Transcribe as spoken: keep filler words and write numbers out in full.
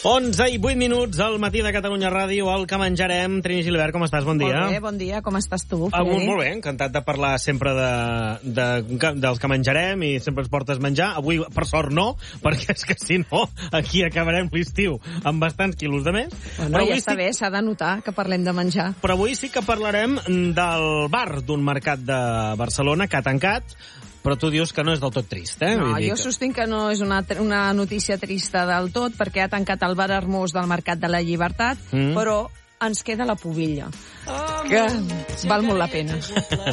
onze i vuit minuts al matí de Catalunya Ràdio, el que menjarem. Trini Gilbert, com estàs? Bon dia. Molt bé, bon dia. Com estàs tu, Ah, molt, molt bé, encantat de parlar sempre de, de, dels que menjarem i sempre ens portes menjar. Avui, per sort, no, perquè és que si no, aquí acabarem l'estiu amb bastants quilos de més. Bueno, ja està sí... bé, s'ha de notar que parlem de menjar. Però avui sí que parlarem del bar d'un mercat de Barcelona que ha tancat, però tu dius que no és del tot trist, eh? No, Vull dir jo que... sostinc que no és una, una notícia trista del tot, perquè ha tancat el bar Hermós del Mercat de la Llibertat, mm. però ens queda la pubilla, que val molt la pena.